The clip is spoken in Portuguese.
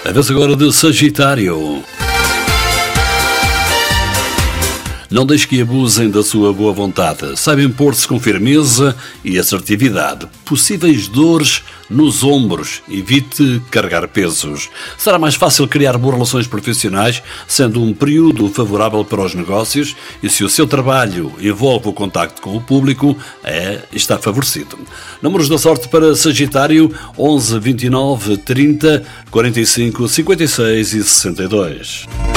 A vez agora de Sagitário. Não deixe que abusem da sua boa vontade. Saiba impor-se com firmeza e assertividade. Possíveis dores nos ombros. Evite carregar pesos. Será mais fácil criar boas relações profissionais, sendo um período favorável para os negócios, e se o seu trabalho envolve o contacto com o público, está favorecido. Números da sorte para Sagitário: 11, 29, 30, 45, 56 e 62.